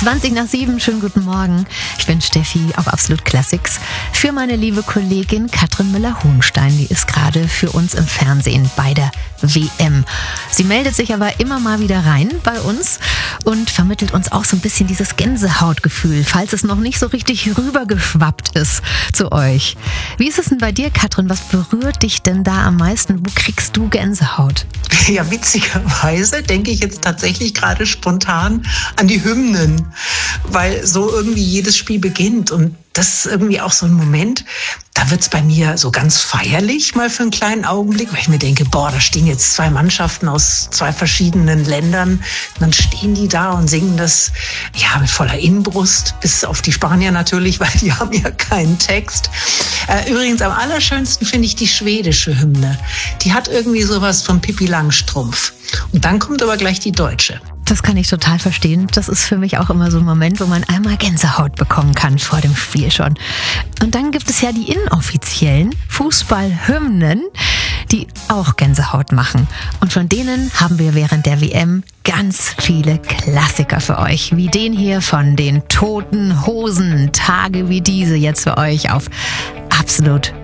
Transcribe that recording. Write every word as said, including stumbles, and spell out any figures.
zwanzig nach sieben, schönen guten Morgen. Ich bin Steffi auf Absolut Classics für meine liebe Kollegin Katrin Müller-Hohenstein. Die ist gerade für uns im Fernsehen bei der W M. Sie meldet sich aber immer mal wieder rein bei uns und vermittelt uns auch so ein bisschen dieses Gänsehautgefühl, falls es noch nicht so richtig rübergeschwappt ist zu euch. Wie ist es denn bei dir, Katrin? Was berührt dich denn da am meisten? Wo kriegst du Gänsehaut? Ja, witzigerweise denke ich jetzt tatsächlich gerade spontan an die Hymnen, weil so irgendwie jedes Spiel beginnt und das ist irgendwie auch so ein Moment, da wird's bei mir so ganz feierlich mal für einen kleinen Augenblick, weil ich mir denke, boah, da stehen jetzt zwei Mannschaften aus zwei verschiedenen Ländern und dann stehen die da und singen das ja mit voller Inbrust, bis auf die Spanier natürlich, weil die haben ja keinen Text. Äh, übrigens am allerschönsten finde ich die schwedische Hymne. Die hat irgendwie sowas von Pippi Langstrumpf. Und dann kommt aber gleich die deutsche. Das kann ich total verstehen. Das ist für mich auch immer so ein Moment, wo man einmal Gänsehaut bekommen kann vor dem Spiel schon. Und dann gibt es ja die inoffiziellen Fußballhymnen, die auch Gänsehaut machen. Und von denen haben wir während der W M ganz viele Klassiker für euch. Wie den hier von den Toten Hosen. Tage wie diese jetzt für euch auf Absolut